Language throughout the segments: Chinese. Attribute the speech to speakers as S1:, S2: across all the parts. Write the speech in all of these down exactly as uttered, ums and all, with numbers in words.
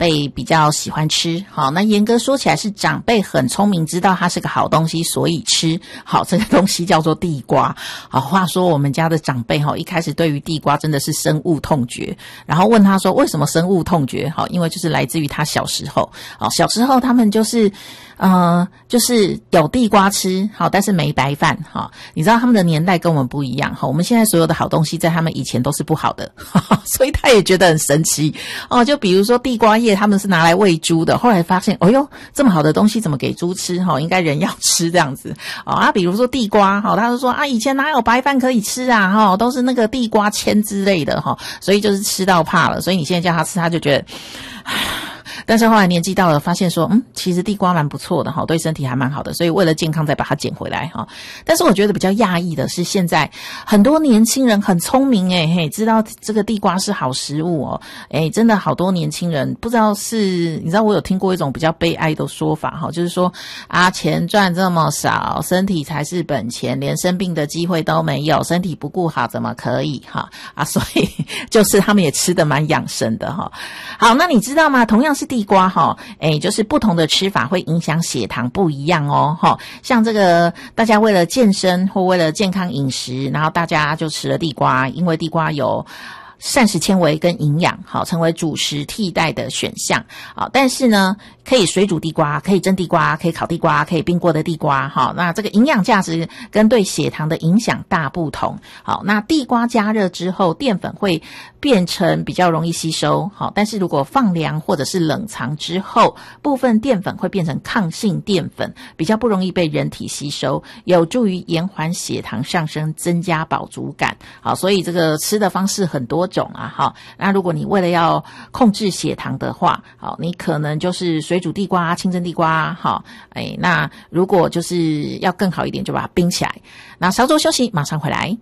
S1: 辈比较喜欢吃。好，那严格说起来是长辈很聪明，知道它是个好东西，所以吃。好，这个东西叫做地瓜。好，话说我们家的长辈哈，一开始对于地瓜真的是深恶痛绝，然后问他说为什么深恶痛绝？好，因为就是来自于他小时候。好，小时候他们就是呃，就是有地瓜吃，好，但是没白饭。好，你知道他们的年代跟我们不一样。好，我们现在所有的好东西在他们以前都是不好的，所以他也觉得很神奇哦。就比如说地瓜叶，他们是拿来喂猪的，后来发现，哎呦，这么好的东西怎么给猪吃？哈，应该人要吃这样子。哦啊，比如说地瓜，哈，他就说啊，以前哪有白饭可以吃啊？哈，都是那个地瓜签之类的哈，所以就是吃到怕了。所以你现在叫他吃，他就觉得。但是后来年纪到了，发现说，嗯，其实地瓜蛮不错的哈，对身体还蛮好的，所以为了健康再把它捡回来哈。但是我觉得比较讶异的是，现在很多年轻人很聪明诶，嘿，知道这个地瓜是好食物哦，诶，真的好多年轻人不知道是，你知道我有听过一种比较悲哀的说法哈，就是说啊，钱赚这么少，身体才是本钱，连生病的机会都没有，身体不顾好怎么可以哈啊？所以就是他们也吃得蛮养生的哈。好，那你知道吗？同样是地瓜哈，诶，就是不同的吃法会影响血糖不一样哦哈。像这个大家为了健身或为了健康饮食，然后大家就吃了地瓜，因为地瓜有膳食纤维跟营养，好，成为主食替代的选项。好，但是呢，可以水煮地瓜，可以蒸地瓜，可以烤地瓜，可以冰过的地瓜。好，那这个营养价值跟对血糖的影响大不同。好，那地瓜加热之后，淀粉会变成比较容易吸收。好，但是如果放凉或者是冷藏之后，部分淀粉会变成抗性淀粉，比较不容易被人体吸收，有助于延缓血糖上升，增加饱足感。好，所以这个吃的方式很多种啊。好，那如果你为了要控制血糖的话，好，你可能就是水煮地瓜、清蒸地瓜。好，哎，那如果就是要更好一点，就把它冰起来。那稍作休息，马上回来。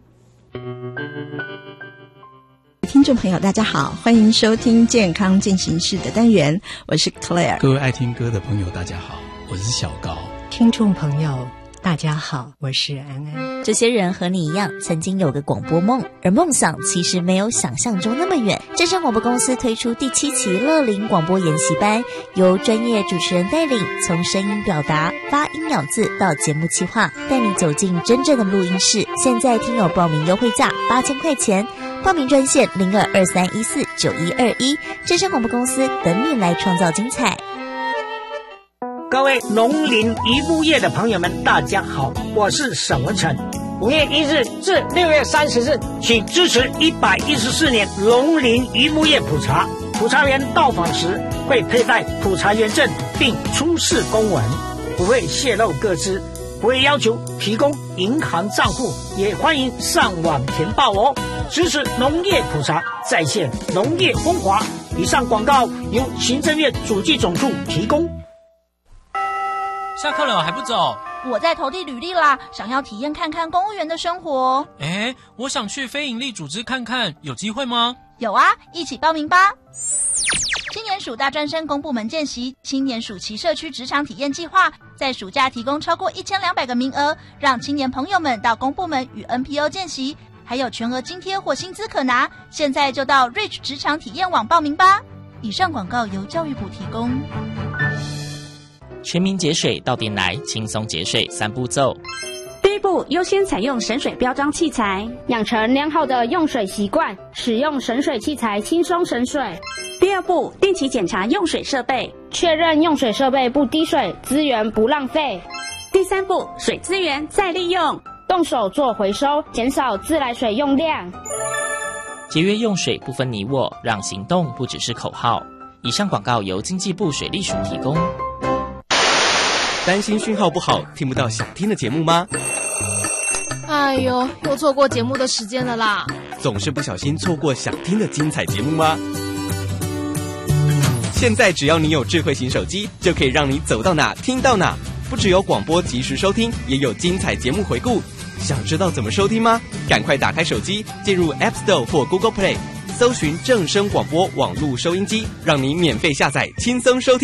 S2: 听众朋友大家好，欢迎收听健康进行式的单元，我是 Claire。
S3: 各位爱听歌的朋友大家好，我是小高。
S4: 听众朋友大家好，我是安安。
S5: 这些人和你一样曾经有个广播梦，而梦想其实没有想象中那么远。正声广播公司推出第七期乐龄广播研习班，由专业主持人带领，从声音表达、发音咬字到节目企划，带你走进真正的录音室。现在听友报名优惠价八千块钱，报名专线零二二三一四九一二一，正声广播公司等你来创造精彩。
S6: 各位农林渔牧业的朋友们大家好，我是沈文成。五月一日至六月三十日，请支持一百一十四年农林渔牧业普查。普查员到访时会佩戴普查员证并出示公文，不会泄露个资，不会要求提供银行账户，也欢迎上网填报哦。支持农业普查，再现农业风华。以上广告由行政院主计总处提供。
S7: 下课了还不走？
S8: 我在投递履历啦，想要体验看看公务员的生活。
S7: 诶，我想去非营利组织看看，有机会吗？
S8: 有啊，一起报名吧。青年署大专生公部门见习青年暑期社区职场体验计划，在暑假提供超过一千两百个名额，让青年朋友们到公部门与 N P O 见习，还有全额津贴或薪资可拿。现在就到 Reach 职场体验网报名吧。以上广告由教育部提供。
S9: 全民节水到点来，轻松节水三步骤。
S10: 第一步，优先采用省水标章器材，
S11: 养成良好的用水习惯，使用省水器材轻松省水。
S10: 第二步，定期检查用水设备，
S11: 确认用水设备不滴水，资源不浪费。
S10: 第三步，水资源再利用，
S11: 动手做回收，减少自来水用量。
S9: 节约用水不分你我，让行动不只是口号。以上广告由经济部水利署提供。
S12: 担心讯号不好，听不到想听的节目吗？
S13: 哎呦，又错过节目的时间了啦！
S12: 总是不小心错过想听的精彩节目吗？现在只要你有智慧型手机，就可以让你走到哪听到哪。不只有广播及时收听，也有精彩节目回顾。想知道怎么收听吗？赶快打开手机，进入 App Store 或 Google Play， 搜寻正声广播网络收音机，让你免费下载，轻松收听。